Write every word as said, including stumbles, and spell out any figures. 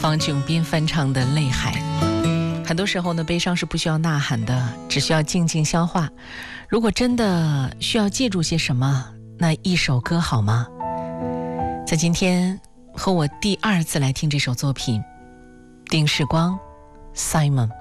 方炯斌翻唱的《泪海》。很多时候呢，悲伤是不需要呐喊的，只需要静静消化。如果真的需要记住些什么，那一首歌好吗？在今天和我第二次来听这首作品，丁世光 Simon。